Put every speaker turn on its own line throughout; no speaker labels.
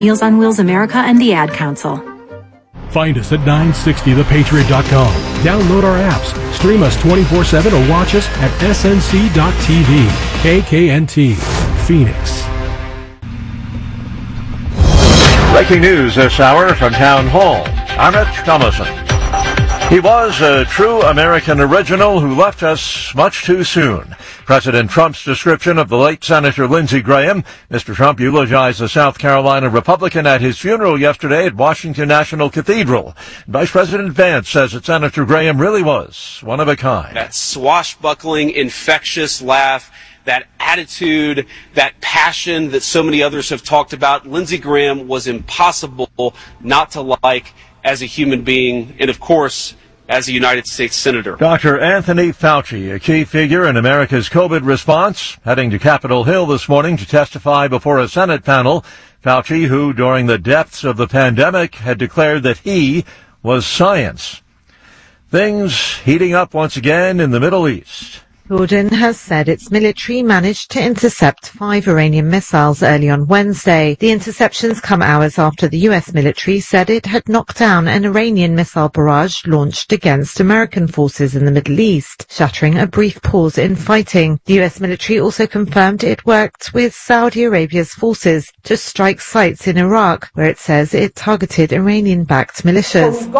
Meals on Wheels America and the Ad Council.
Find us at 960thepatriot.com. Download our apps, stream us 24/7, or watch us at snc.tv. KKNT, Phoenix.
Breaking news this hour from Town Hall. Amit Thomason. He was a true American original who left us much too soon. President Trump's description of the late Senator Lindsey Graham. Mr. Trump eulogized the South Carolina Republican at his funeral yesterday at Washington National Cathedral. Vice President Vance says that Senator Graham really was one of a kind.
That swashbuckling, infectious laugh, that attitude, that passion that so many others have talked about. Lindsey Graham was impossible not to like as a human being, and of course, as a United States Senator.
Dr. Anthony Fauci, a key figure in America's COVID response, heading to Capitol Hill this morning to testify before a Senate panel. Fauci, who during the depths of the pandemic had declared that he was science. Things heating up once again in the Middle East.
Jordan has said its military managed to intercept 5 Iranian missiles early on Wednesday. The interceptions come hours after the U.S. military said it had knocked down an Iranian missile barrage launched against American forces in the Middle East, shattering a brief pause in fighting. The U.S. military also confirmed it worked with Saudi Arabia's forces to strike sites in Iraq, where it says it targeted Iranian-backed militias.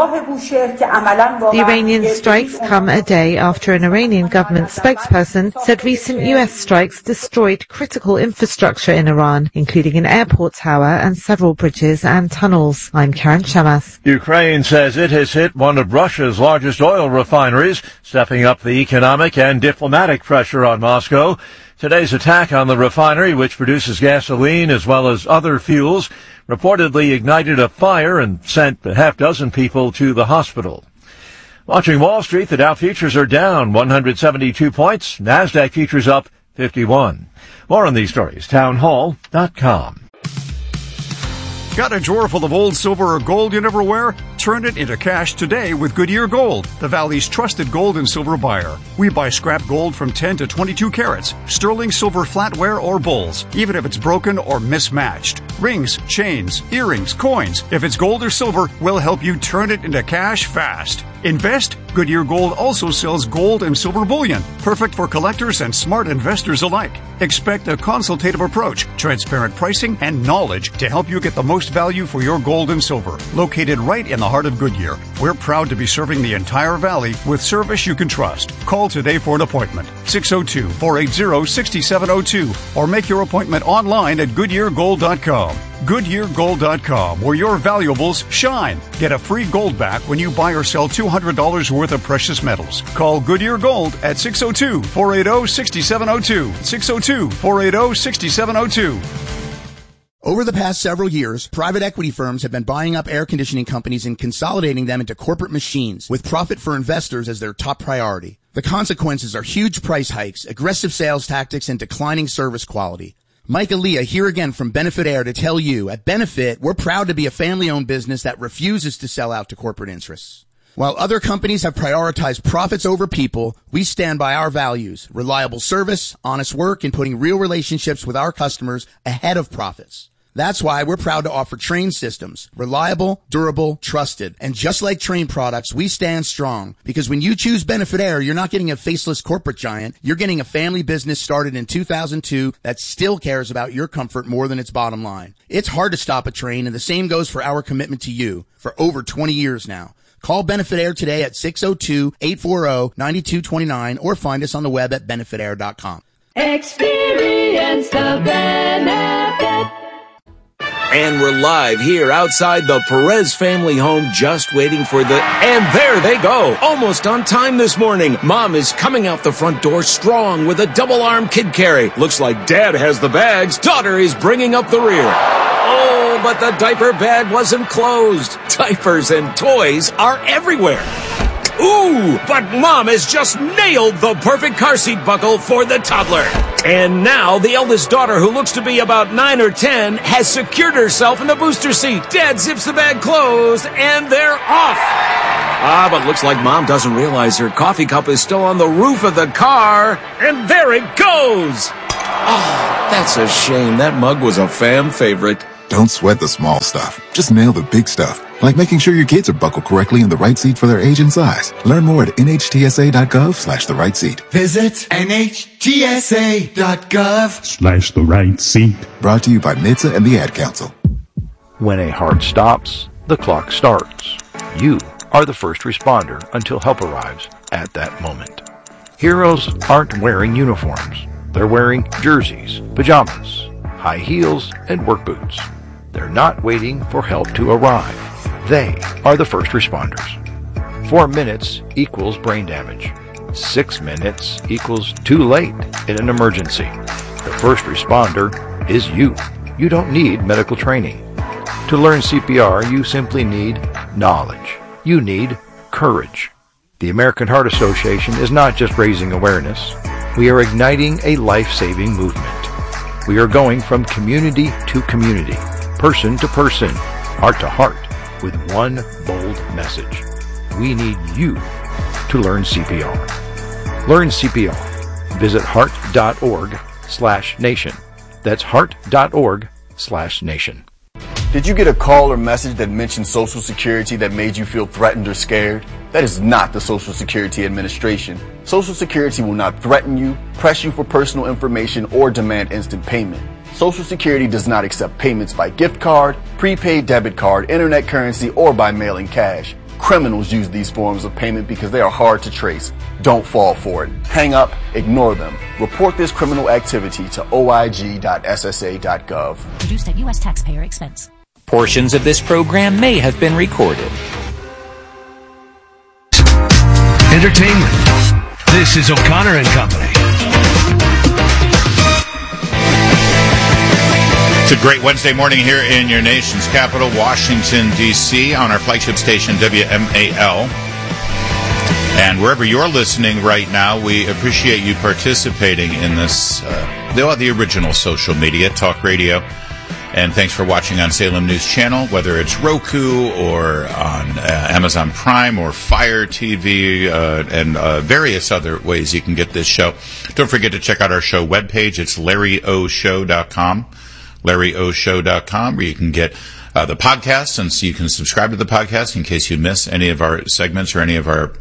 The Iranian strikes come a day after an Iranian government spokesperson said recent U.S. strikes destroyed critical infrastructure in Iran, including an airport tower and several bridges and tunnels. I'm Karen Shamas.
Ukraine says it has hit one of Russia's largest oil refineries, stepping up the economic and diplomatic pressure on Moscow. Today's attack on the refinery, which produces gasoline as well as other fuels, reportedly ignited a fire and sent a half dozen people to the hospital. Watching Wall Street, the Dow futures are down 172 points. NASDAQ futures up 51. More on these stories, townhall.com.
Got a drawer full of old silver or gold you never wear? Turn it into cash today with Goodyear Gold, the Valley's trusted gold and silver buyer. We buy scrap gold from 10 to 22 carats, sterling silver flatware or bowls, even if it's broken or mismatched. Rings, chains, earrings, coins. If it's gold or silver, we'll help you turn it into cash fast. Invest? Goodyear Gold also sells gold and silver bullion, perfect for collectors and smart investors alike. Expect a consultative approach, transparent pricing, and knowledge to help you get the most value for your gold and silver. Located right in the heart of Goodyear, we're proud to be serving the entire valley with service you can trust. Call today for an appointment, 602-480-6702, or make your appointment online at GoodyearGold.com. GoodyearGold.com, where your valuables shine. Get a free gold back when you buy or sell $200 worth of precious metals. Call Goodyear Gold at 602-480-6702. 602-480-6702.
Over the past several years, private equity firms have been buying up air conditioning companies and consolidating them into corporate machines, with profit for investors as their top priority. The consequences are huge price hikes, aggressive sales tactics, and declining service quality. Mike Aaliyah here again from Benefit Air to tell you, at Benefit, we're proud to be a family-owned business that refuses to sell out to corporate interests. While other companies have prioritized profits over people, we stand by our values: reliable service, honest work, and putting real relationships with our customers ahead of profits. That's why we're proud to offer Trane systems. Reliable, durable, trusted. And just like Trane products, we stand strong. Because when you choose Benefit Air, you're not getting a faceless corporate giant. You're getting a family business started in 2002 that still cares about your comfort more than its bottom line. It's hard to stop a Trane, and the same goes for our commitment to you for over 20 years now. Call Benefit Air today at 602-840-9229 or find us on the web at benefitair.com.
Experience the benefit.
And we're live here outside the Perez family home, just waiting for and there they go, almost on time this morning. Mom is coming out the front door strong with a double-arm kid carry. Looks like Dad has the bags. Daughter is bringing up the rear. Oh, but the diaper bag wasn't closed. Diapers and toys are everywhere. Ooh, but Mom has just nailed the perfect car seat buckle for the toddler. And now the eldest daughter, who looks to be about 9 or 10, has secured herself in the booster seat. Dad zips the bag closed, and they're off. But looks like Mom doesn't realize her coffee cup is still on the roof of the car. And there it goes. Oh, that's a shame. That mug was a fan favorite.
Don't sweat the small stuff. Just nail the big stuff, like making sure your kids are buckled correctly in the right seat for their age and size. Learn more at nhtsa.gov/the right seat.
Visit nhtsa.gov/the
right seat. Brought to you by NHTSA and the Ad Council.
When a heart stops, the clock starts. You are the first responder until help arrives at that moment. Heroes aren't wearing uniforms. They're wearing jerseys, pajamas, high heels, and work boots. They're not waiting for help to arrive. They are the first responders. 4 minutes equals brain damage. 6 minutes equals too late in an emergency. The first responder is you. You don't need medical training. To learn CPR, you simply need knowledge. You need courage. The American Heart Association is not just raising awareness. We are igniting a life-saving movement. We are going from community to community, person to person, heart to heart, with one bold message. We need you to learn CPR. Learn CPR. Visit heart.org/nation. That's heart.org/nation.
Did you get a call or message that mentioned Social Security that made you feel threatened or scared? That is not the Social Security Administration. Social Security will not threaten you, press you for personal information, or demand instant payment. Social Security does not accept payments by gift card, prepaid debit card, internet currency, or by mailing cash. Criminals use these forms of payment because they are hard to trace. Don't fall for it. Hang up, ignore them. Report this criminal activity to oig.ssa.gov.
Produced at U.S. taxpayer expense.
Portions of this program may have been recorded.
Entertainment. This is O'Connor and Company.
It's a great Wednesday morning here in your nation's capital, Washington, D.C., on our flagship station, WMAL. And wherever you're listening right now, we appreciate you participating in this, the original social media, talk radio. And thanks for watching on Salem News Channel, whether it's Roku or on Amazon Prime or Fire TV and various other ways you can get this show. Don't forget to check out our show webpage. It's LarryOShow.com, LarryOShow.com, where you can get the podcast, and so you can subscribe to the podcast in case you miss any of our segments or any of our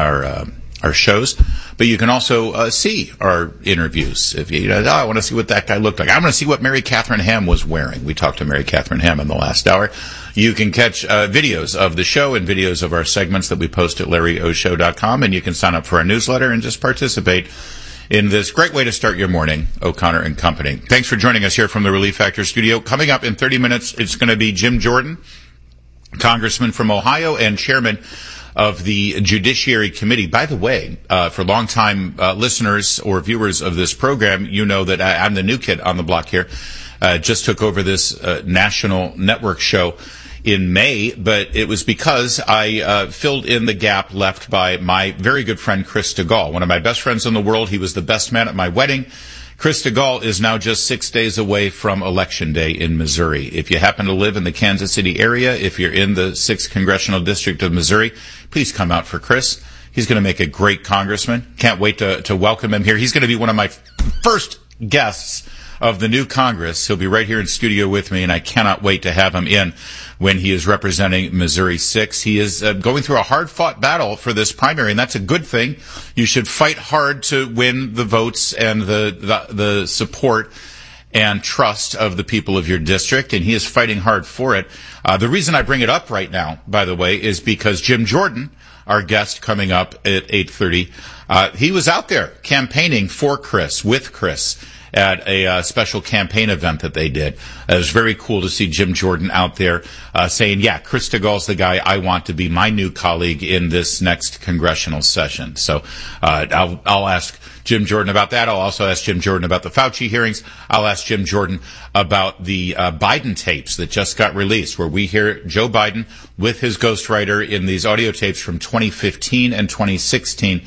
shows. But you can also see our interviews. If you I want to see what that guy looked like. I want to see what Mary Catherine Ham was wearing. We talked to Mary Catherine Ham in the last hour. You can catch videos of the show and videos of our segments that we post at LarryOShow.com, and you can sign up for our newsletter and just participate in this great way to start your morning, O'Connor and Company. Thanks for joining us here from the Relief Factor studio. Coming up in 30 minutes, it's going to be Jim Jordan, Congressman from Ohio and Chairman of the Judiciary Committee. By the way, for longtime listeners or viewers of this program, you know that I'm the new kid on the block here. Just took over this national network show in May, but it was because I filled in the gap left by my very good friend Chris DeGaulle, one of my best friends in the world. He was the best man at my wedding. Chris DeGaulle is now just 6 days away from Election Day in Missouri. If you happen to live in the Kansas City area, if you're in the 6th Congressional District of Missouri, please come out for Chris. He's going to make a great congressman. Can't wait to welcome him here. He's going to be one of my first guests of the new Congress. He'll be right here in studio with me, and I cannot wait to have him in when he is representing Missouri 6. He is going through a hard-fought battle for this primary, and that's a good thing. You should fight hard to win the votes and the support and trust of the people of your district, and he is fighting hard for it. The reason I bring it up right now, by the way, is because Jim Jordan, our guest coming up at 8:30, he was out there campaigning for Chris, with Chris, at a special campaign event that they did. It was very cool to see Jim Jordan out there saying, yeah, Chris DeGaule's the guy I want to be my new colleague in this next congressional session. So I'll ask Jim Jordan about that. I'll also ask Jim Jordan about the Fauci hearings. I'll ask Jim Jordan about the Biden tapes that just got released, where we hear Joe Biden with his ghostwriter in these audio tapes from 2015 and 2016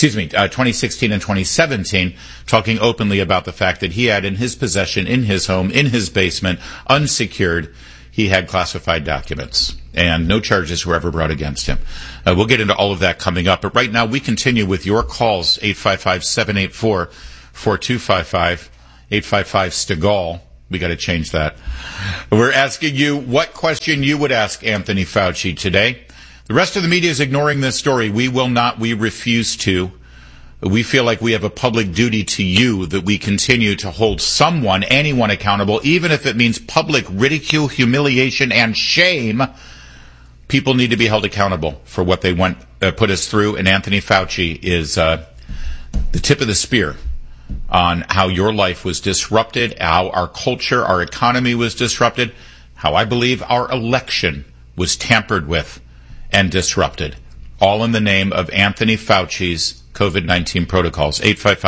and 2017, talking openly about the fact that he had in his possession, in his home, in his basement, unsecured, he had classified documents, and no charges were ever brought against him. We'll get into all of that coming up, but right now we continue with your calls, 855-784-4255, 855-STEGAL, We got to change that. We're asking you what question you would ask Anthony Fauci today. The rest of the media is ignoring this story. We will not. We refuse to. We feel like we have a public duty to you that we continue to hold someone, anyone accountable, even if it means public ridicule, humiliation, and shame. People need to be held accountable for what they put us through, and Anthony Fauci is the tip of the spear on how your life was disrupted, how our culture, our economy was disrupted, how I believe our election was tampered with and disrupted, all in the name of Anthony Fauci's COVID-19 protocols.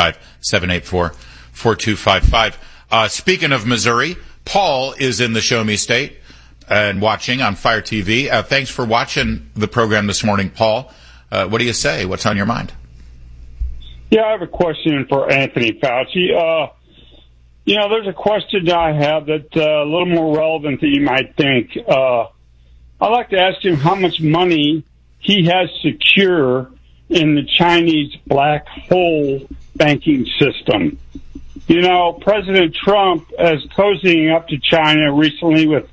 855-784-4255. Speaking of Missouri, Paul is in the Show Me State and watching on Fire TV. Thanks for watching the program this morning, Paul. What do you say? What's on your mind?
Yeah, I have a question for Anthony Fauci. There's a question I have that's a little more relevant than you might think. I'd like to ask him how much money he has secure in the Chinese black hole banking system. President Trump is cozying up to China recently with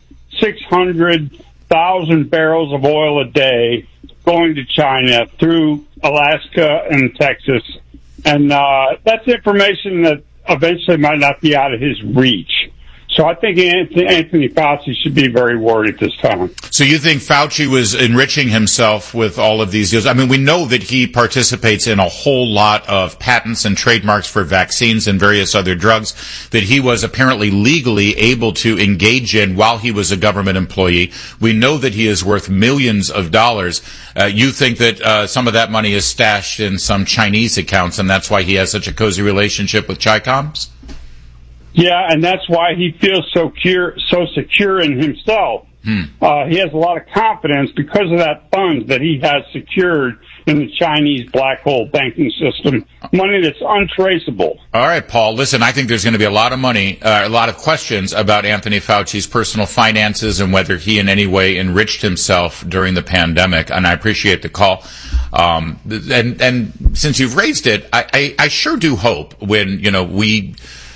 600,000 barrels of oil a day going to China through Alaska and Texas. And that's information that eventually might not be out of his reach. So I think Anthony Fauci should be very worried at this time.
So you think Fauci was enriching himself with all of these deals? I mean, we know that he participates in a whole lot of patents and trademarks for vaccines and various other drugs that he was apparently legally able to engage in while he was a government employee. We know that he is worth millions of dollars. You think that some of that money is stashed in some Chinese accounts, and that's why he has such a cozy relationship with Chi-Coms?
Yeah, and that's why he feels so secure in himself. He has a lot of confidence because of that fund that he has secured in the Chinese black hole banking system, money that's untraceable.
All right, Paul, listen, I think there's going to be a lot of a lot of questions about Anthony Fauci's personal finances and whether he in any way enriched himself during the pandemic, and I appreciate the call. And since you've raised it, I sure do hope when, we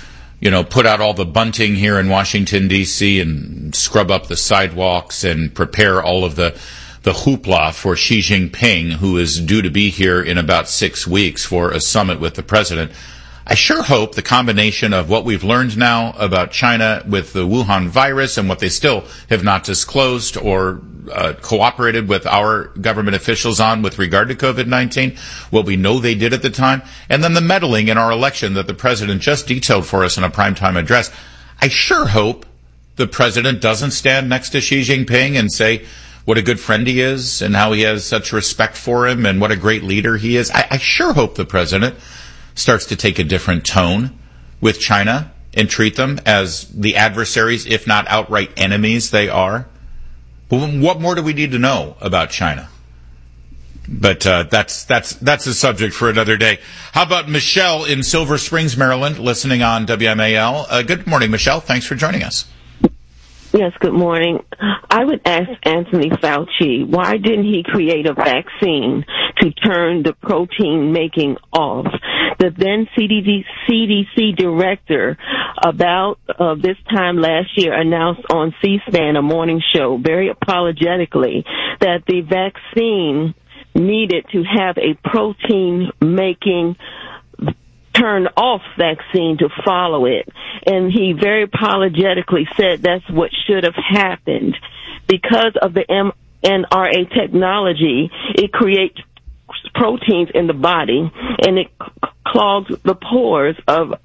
put out all the bunting here in Washington, D.C. and scrub up the sidewalks and prepare all of the hoopla for Xi Jinping, who is due to be here in about 6 weeks for a summit with the president. I sure hope the combination of what we've learned now about China with the Wuhan virus and what they still have not disclosed or cooperated with our government officials on with regard to COVID-19, what we know they did at the time, and then the meddling in our election that the president just detailed for us in a primetime address. I sure hope the president doesn't stand next to Xi Jinping and say what a good friend he is and how he has such respect for him and what a great leader he is. I sure hope the president starts to take a different tone with China and treat them as the adversaries, if not outright enemies they are. What more do we need to know about China? But that's a subject for another day. How about Michelle in Silver Springs, Maryland, listening on WMAL? Good morning, Michelle. Thanks for joining us.
Yes, good morning. I would ask Anthony Fauci, why didn't he create a vaccine to turn the protein making off? The then CDC director about this time last year announced on C-SPAN, a morning show, very apologetically, that the vaccine needed to have a protein making turn off vaccine to follow it. And he very apologetically said that's what should have happened. Because of the mRNA technology, it creates proteins in the body, and it clogs the pores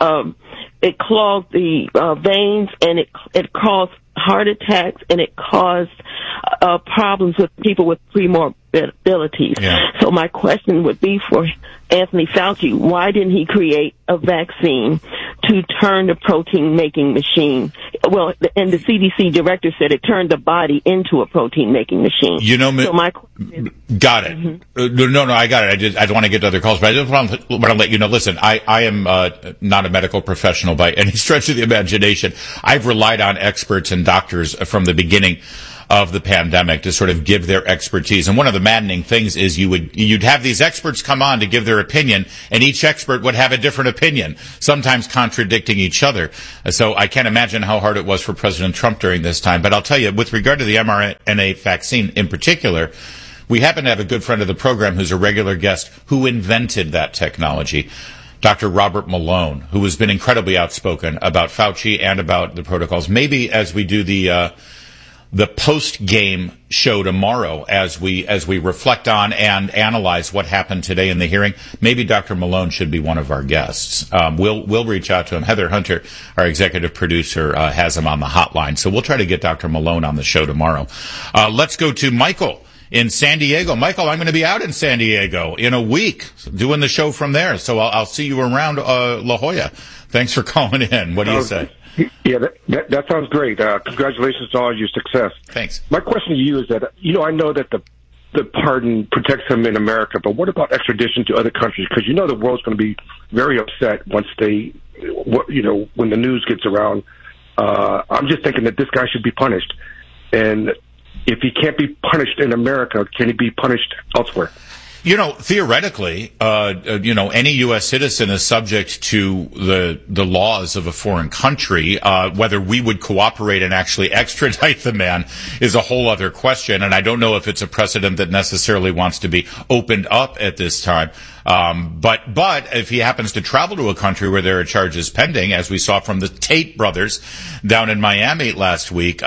it clogged the veins, and it caused heart attacks, and it caused problems with people with premorbidities. Yeah. So my question would be for Anthony Fauci, why didn't he create a vaccine to turn the protein-making machine? Well, and the CDC director said it turned the body into a protein-making machine. So my question is,
got it. Mm-hmm. No, I got it. I don't want to get to other calls, but I just want to let you know, listen, I am not a medical professional by any stretch of the imagination. I've relied on experts and doctors from the beginning of the pandemic to sort of give their expertise. And one of the maddening things is you'd have these experts come on to give their opinion, and each expert would have a different opinion, sometimes contradicting each other. So I can't imagine how hard it was for President Trump during this time. But I'll tell you, with regard to the mRNA vaccine in particular, we happen to have a good friend of the program who's a regular guest who invented that technology, Dr. Robert Malone, who has been incredibly outspoken about Fauci and about the protocols. Maybe as we do the post-game show tomorrow, as we reflect on and analyze what happened today in the hearing, maybe Dr. Malone should be one of our guests. We'll reach out to him. Heather Hunter, our executive producer, has him on the hotline. So we'll try to get Dr. Malone on the show tomorrow. Let's go to Michael in San Diego. Michael, I'm going to be out in San Diego in a week doing the show from there. So I'll see you around La Jolla. Thanks for calling in. What do you say?
Yeah, that sounds great. Congratulations on all your success.
Thanks.
My question to you is that, I know that the pardon protects him in America, but what about extradition to other countries? Because the world's going to be very upset once when the news gets around. I'm just thinking that this guy should be punished. And if he can't be punished in America, can he be punished elsewhere?
Theoretically, any U.S. citizen is subject to the laws of a foreign country. Whether we would cooperate and actually extradite the man is a whole other question, and I don't know if it's a precedent that necessarily wants to be opened up at this time. But if he happens to travel to a country where there are charges pending, as we saw from the Tate brothers down in Miami last week,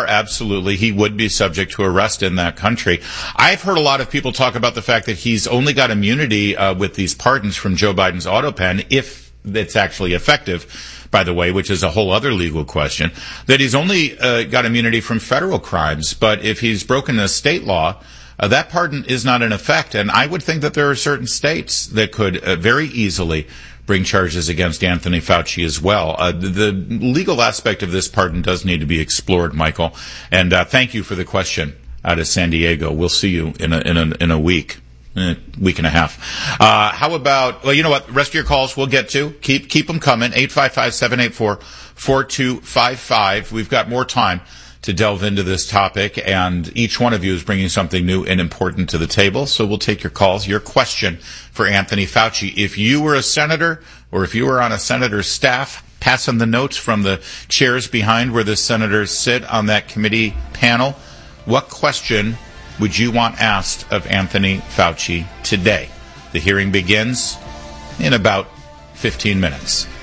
he would be subject to arrest in that country. I've heard a lot of people talk about the fact that he's only got immunity with these pardons from Joe Biden's AutoPen, if it's actually effective, by the way, which is a whole other legal question, that he's only got immunity from federal crimes. But if he's broken a state law, that pardon is not in effect, and I would think that there are certain states that could very easily bring charges against Anthony Fauci as well. The legal aspect of this pardon does need to be explored, Michael, and thank you for the question out of San Diego. We'll see you in a week. Week and a half. How about, well, you know what? The rest of your calls we'll get to. Keep them coming. 855-784-4255. We've got more time to delve into this topic, and each one of you is bringing something new and important to the table. So we'll take your calls. Your question for Anthony Fauci. If you were a senator or if you were on a senator's staff, pass on the notes from the chairs behind where the senators sit on that committee panel. What question would you want asked of Anthony Fauci today? The hearing begins in about 15 minutes.